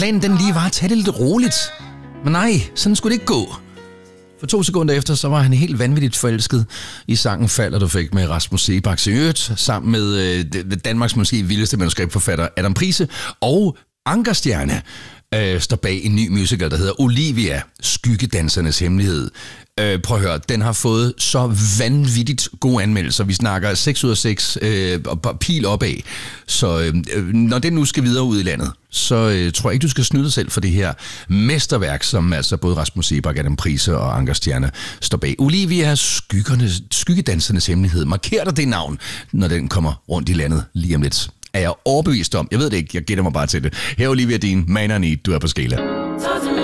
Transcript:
planen den lige var at tage det lidt roligt. Men nej, sådan skulle det ikke gå. For 2 sekunder efter, så var han helt vanvittigt forelsket i sangen Falder du fik med Rasmus Seebach Seriøt, sammen med Danmarks måske vildeste manuskriptforfatter Adam Price og Ankerstjerne står bag en ny musical, der hedder Olivia, Skyggedansernes hemmelighed. Prøv at høre, den har fået så vanvittigt gode anmeldelser. Vi snakker 6 ud af 6 og pil opad. Så når den nu skal videre ud i landet, så tror jeg ikke, du skal snyde dig selv for det her mesterværk, som altså både Rasmus Seebach, Adam Price og Ankerstjerne står bag. Olivia, Skyggedansernes hemmelighed. Marker dig det navn, når den kommer rundt i landet lige om lidt. Er jeg overbevist om? Jeg ved det ikke, jeg gætter mig bare til det. Her Olivia Dean, Man I Need, du er på Skala.